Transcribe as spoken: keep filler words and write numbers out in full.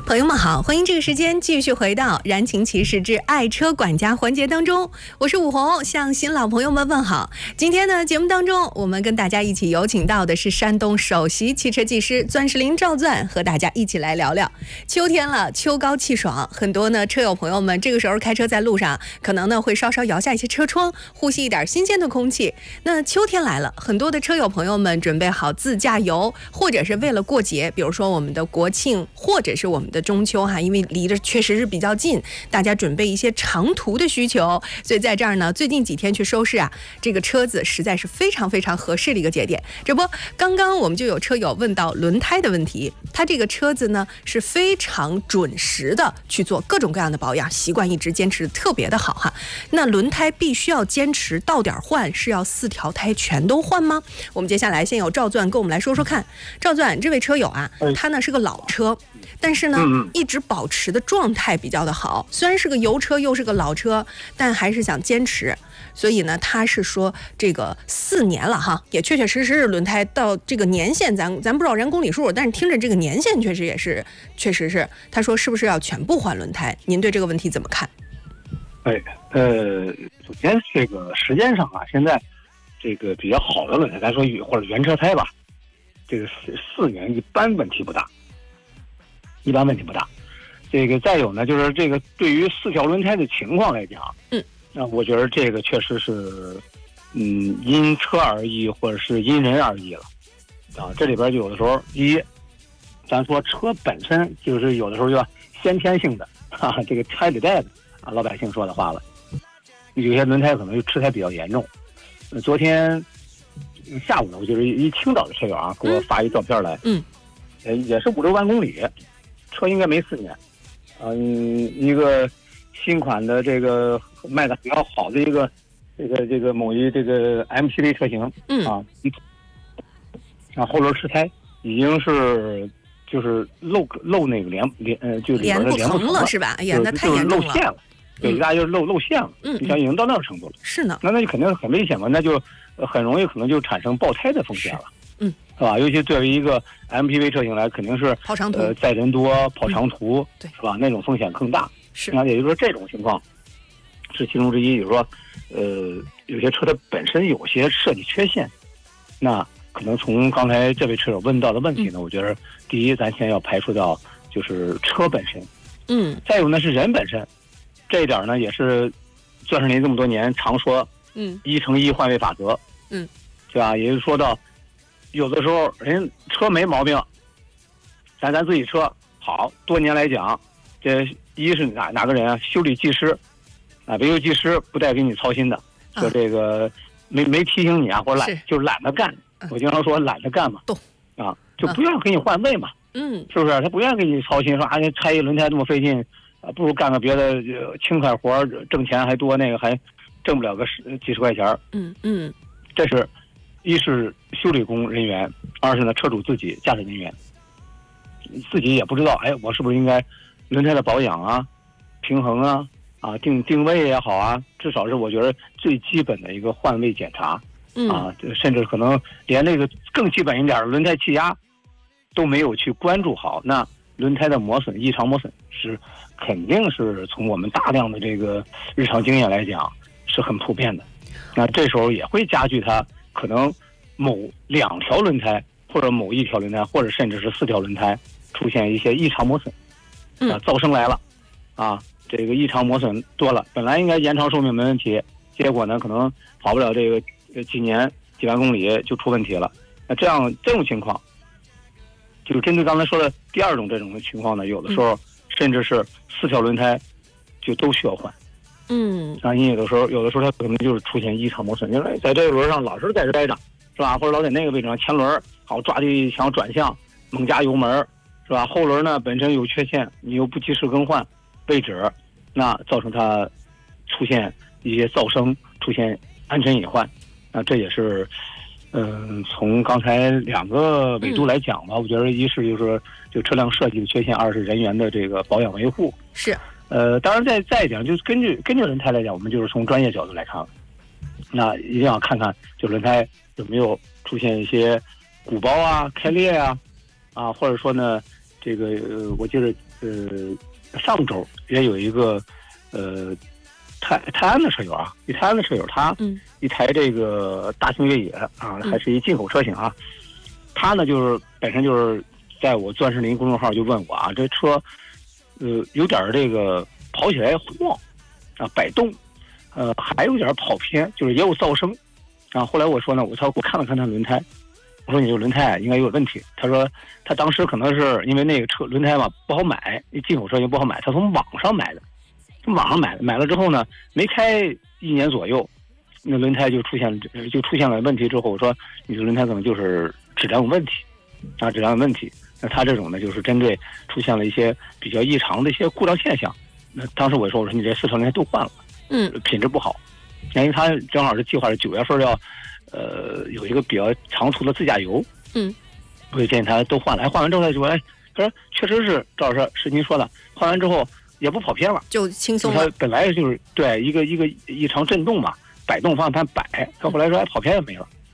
朋友们好，欢迎这个时间继续回到燃情骑士之爱车管家环节当中，我是武红，向新老朋友们问好。今天呢，节目当中我们跟大家一起有请到的是山东首席汽车技师钻石林赵钻，和大家一起来聊聊。秋天了，秋高气爽，很多呢车友朋友们这个时候开车在路上，可能呢会稍稍摇下一些车窗，呼吸一点新鲜的空气。那秋天来了，很多的车友朋友们准备好自驾游，或者是为了过节，比如说我们的国庆，或者是我们的中秋哈，因为离着确实是比较近，大家准备一些长途的需求，所以在这儿呢，最近几天去收拾啊，这个车子实在是非常非常合适的一个节点。这不，刚刚我们就有车友问到轮胎的问题，他这个车子呢是非常准时的去做各种各样的保养，习惯一直坚持的特别的好哈。那轮胎必须要坚持到点换，是要四条胎全都换吗？我们接下来先有赵钻跟我们来说说看。赵钻这位车友啊，他呢是个老车，但是呢一直保持的状态比较的好，虽然是个油车又是个老车，但还是想坚持。所以呢，他是说这个四年了哈，也确确实实是轮胎到这个年限，咱咱不知道人公里数，但是听着这个年限确实也是，确实是。他说是不是要全部换轮胎？您对这个问题怎么看？ 哎，呃，首先这个时间上啊，现在这个比较好的轮胎，咱说或者原车胎吧，这个四四年一般问题不大，一般问题不大。这个再有呢，就是这个对于四条轮胎的情况来讲，嗯。那我觉得这个确实是，嗯，因车而异，或者是因人而异了，啊，这里边就有的时候，第一，咱说车本身就是有的时候叫先天性的，哈、啊，这个拆里带的啊，老百姓说的话了，有些轮胎可能就吃胎比较严重。呃、昨天下午呢，我就是一青岛的车友啊，给我发一照片来，嗯，呃，也是五六万公里，车应该没四年，嗯，一个新款的这个卖的比较好的一个这个这个某一这个 M P V 车型，嗯啊，啊后轮吃胎已经是就是漏漏那个连连呃就里边的连不成了是吧？哎呀，那太严重了，就是漏线了，对，大家就是漏漏线了，嗯，你想已经到那个程度了，是呢，那那就肯定很危险嘛，那就很容易可能就产生爆胎的风险了，嗯，是吧？尤其对于一个 M P V 车型来，肯定是跑长途， 呃，载人多跑长途，对，是吧？那种风险更大。是，那也就是说，这种情况是其中之一。就是说，呃，有些车它本身有些设计缺陷，那可能从刚才这位车友问到的问题呢，嗯、我觉得第一，咱先要排除掉就是车本身，嗯，再有呢是人本身，这一点呢也是钻石林这么多年常说，嗯，一乘一换位法则，嗯，对吧？也就是说到有的时候人车没毛病，咱咱自己车好，多年来讲，这。一是哪哪个人啊？修理技师，啊，维修技师不带给你操心的，说这个没没提醒你啊，或者懒就是懒得干。我经常说懒得干嘛，啊，就不愿意给你换位嘛，嗯，是不是？他不愿意给你操心，说啊，你拆一轮胎这么费劲，啊，不如干个别的轻快活，挣钱还多，那个还挣不了个十几十块钱。嗯嗯，这是一是修理工人员，二是呢车主自己驾驶人员，自己也不知道，哎，我是不是应该。轮胎的保养啊，平衡啊，啊定定位也好啊，至少是我觉得最基本的一个换位检查，嗯、啊，甚至可能连那个更基本一点轮胎气压都没有去关注好，那轮胎的磨损、异常磨损是肯定是从我们大量的这个日常经验来讲是很普遍的。那这时候也会加剧它可能某两条轮胎或者某一条轮胎或者甚至是四条轮胎出现一些异常磨损。啊，噪声来了，啊，这个异常磨损多了，本来应该延长寿命没问题，结果呢，可能跑不了这个几年几万公里就出问题了。那这样这种情况，就是针对刚才说的第二种这种的情况呢，有的时候、嗯、甚至是四条轮胎就都需要换。嗯，啊，因为有的时候有的时候它可能就是出现异常磨损，因为在这个轮上老是在这待着，是吧？或者老在那个位置上，前轮好抓地想转向，猛加油门。是吧？后轮呢本身有缺陷，你又不及时更换位置，那造成它出现一些噪声，出现安全隐患。那这也是，嗯、呃，从刚才两个维度来讲吧，嗯、我觉得一是就是就车辆设计的缺陷，二是人员的这个保养维护。是，呃，当然再再一点，就是根据根据轮胎来讲，我们就是从专业角度来看，那一定要看看就轮胎有没有出现一些鼓包啊、开裂啊，啊，或者说呢。这个呃，我记得呃上周也有一个呃泰泰安的车友啊，一泰安的车友他嗯一台这个大型越野啊，还是一进口车型啊，他呢就是本身就是在我钻石林公众号就问我啊，这车呃有点这个跑起来晃啊摆动，呃还有点跑偏，就是也有噪声啊。后来我说呢，我操，我看了看他轮胎。我说你这轮胎应该有问题。他说他当时可能是因为那个车轮胎嘛不好买，进口车型不好买，他从网上买的，从网上买的，买了之后呢，没开一年左右，那轮胎就出现就出现了问题之后，我说你这轮胎可能就是质量有问题啊，质量有问题。那他这种呢，就是针对出现了一些比较异常的一些故障现象。那当时我说我说你这四车轮胎都换了， 嗯， 品质不好，因为他正好是计划是九月份要。呃，有一个比较长途的自驾游， 嗯， 我就建议他都换了。哎，换完之后他就说，哎，他说确实是赵老师是您说的，换完之后也不跑偏了， 就轻松了。 他本来就是对一个一个异常震动嘛，摆动方向盘摆，他后来说哎跑偏也没了。